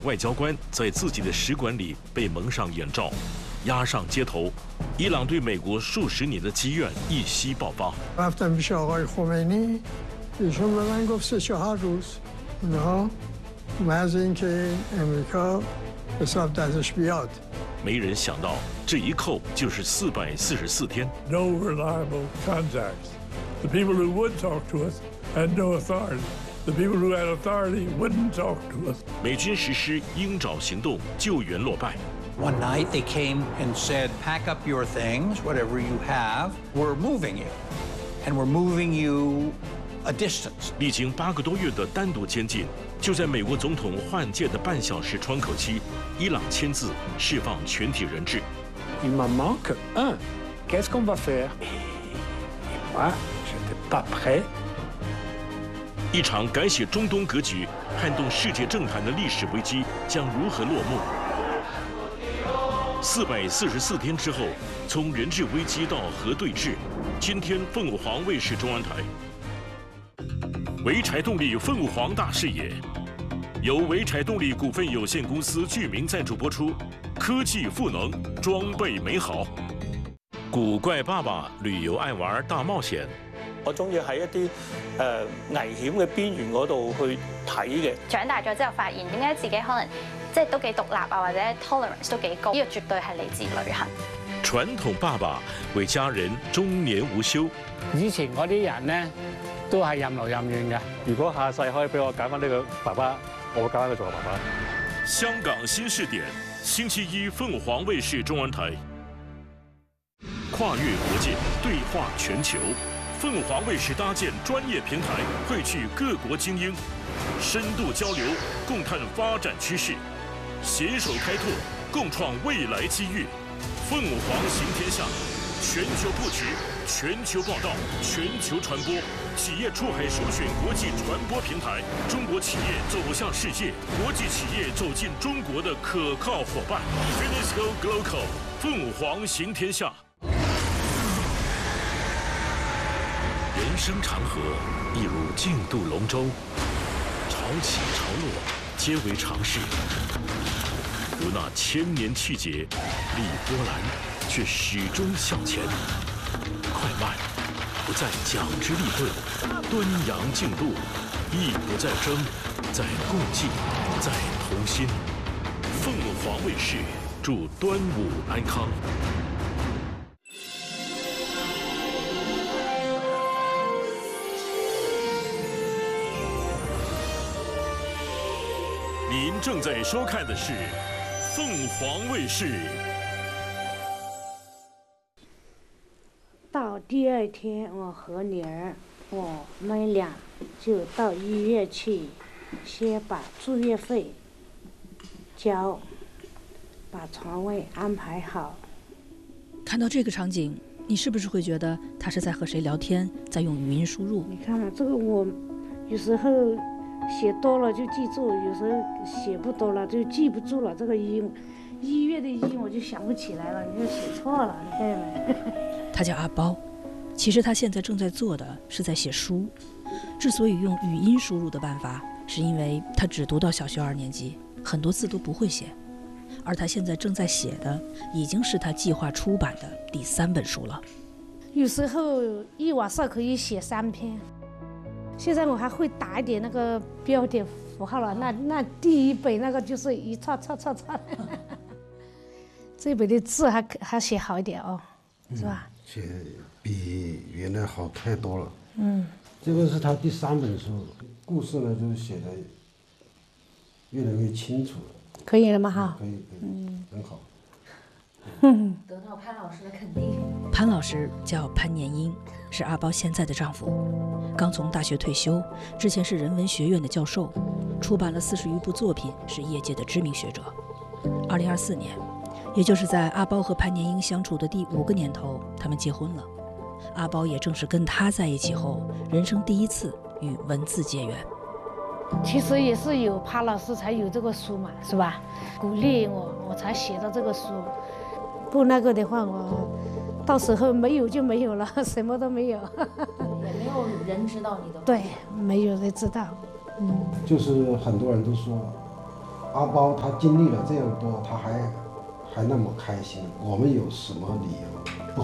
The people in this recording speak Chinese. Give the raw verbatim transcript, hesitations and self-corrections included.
外交官在自己的使馆里被蒙上眼罩，押上街头。伊朗对美国数十年的积怨一夕爆发。 رفتم پیش آقای خمینی، ایشون به من گفت سه چهار روز اینها محض اینکه امریکا حساب دستش بیاد。 没人想到，这一扣就是四百四十四天。 No reliable contacts. The people who would talk to us had no authority. The people who had authority wouldn't talk to us. 美军实施鹰爪行动，救援落败。 One night they came and said, "Pack up your things, whatever you have. We're moving you, and we're moving you a distance." 历经八个多月的单独监禁，就在美国总统换届的半小时窗口期，伊朗签字释放全体人质。 Il m'en manque un. Qu'est-ce qu'on va faire? Et moi, j'étais pas prêt. 一场改写中东格局、撼动世界政坛的历史危机将如何落幕？四百四十四天之后，从人质危机到核对峙，今天凤凰卫视中央台。潍柴动力凤凰大视野，由潍柴动力股份有限公司剧名赞助播出。科技赋能，装备美好。古怪爸爸旅遊愛玩大冒險。 我中意喺一啲誒危險嘅邊緣嗰度去睇嘅。 長大咗之後發現，點解自己可能即係都幾獨立啊，或者 tolerance 都幾高？呢個絕對係嚟自旅行。 傳統爸爸為家人終年無休。 以前嗰啲人咧都係任勞任怨嘅。 如果下世可以俾我揀翻呢個爸爸，我會揀佢做我爸爸。 香港新視點，星期一鳳凰衛視中文台。跨越國界，對話全球。鳳凰衛視搭建專業平台，匯聚各國精英，深度交流，共探發展趨勢，攜手開拓，共創未來機遇。鳳凰行天下，全球布局，全球報道，全球傳播，企業出海首選國際傳播平台，中國企業走向世界，國際企業走進中國的可靠伙伴。Finisco Global， 鳳凰行天下。人生長河，一如競渡龍舟，潮起潮落，皆為常事。如那千年氣節，歷波瀾，卻始終向前。快慢，不在講之立頓，端陽競渡，亦不在爭，在共濟，在同心。鳳凰衛視祝端午安康。您正在收看的是凤凰卫视。 到第二天，我和女儿，我们俩就到医院去，先把住院费交，把床位安排好。 看到这个场景，你是不是会觉得他是在和谁聊天，在用语音输入？ 你看嘛，这个我有时候写多了就记住，有时候写不多了就记不住了。这个音，医院的音我就想不起来了，你就写错了，你看没？ 他叫阿包，其实他现在正在做的是在写书。之所以用语音输入的办法，是因为他只读到小学二年级，很多字都不会写。而他现在正在写的，已经是他计划出版的第三本书了。 有时候一晚上可以写三篇。现在我还会打一点那个标点符号了，那那第一本那个就是一串串串串，这本的字还还写好一点哦，是吧？ 写比原来好太多了。 嗯， 这个是他第三本书，故事呢就写的越来越清楚了。 可以了吗？哈， 可以，可以，嗯，很好。 嗯， 得到潘老师的肯定。 潘老师叫潘年英，是阿包现在的丈夫，刚从大学退休，之前是人文学院的教授，出版了四十余部作品，是业界的知名学者。二零二四年，也就是在阿包和潘年英相处的第五个年头，他们结婚了。阿包也正是跟他在一起后，人生第一次与文字结缘。 其实也是有潘老师才有这个书嘛，是吧？鼓励我，我才写的这个书。不那个的话，我到时候没有就没有了，什么都没有。 也没有人知道你的。 对，没有人知道。嗯， 就是很多人都说， 阿包他经历了这样多，他还还那么开心，我们有什么理由？